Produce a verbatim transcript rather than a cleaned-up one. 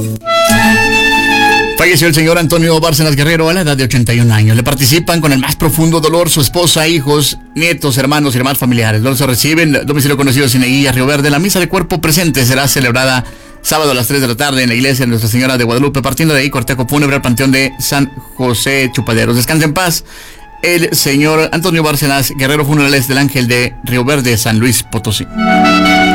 Falleció el señor Antonio Bárcenas Guerrero a la edad de ochenta y un años. Le participan con el más profundo dolor su esposa, hijos, nietos, hermanos y demás familiares. Los reciben domicilio conocido Cineguía, Río Verde. La misa de cuerpo presente será celebrada sábado a las tres de la tarde en la iglesia de Nuestra Señora de Guadalupe. Partiendo de ahí, cortejo fúnebre al panteón de San José Chupaderos. Descanse en paz el señor Antonio Bárcenas Guerrero, funerales del Ángel de Río Verde, San Luis Potosí.